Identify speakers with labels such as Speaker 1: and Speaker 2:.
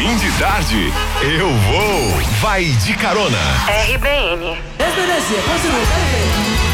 Speaker 1: Fim de tarde, eu vou. Vai de carona.
Speaker 2: RBN.
Speaker 3: Energia, continua,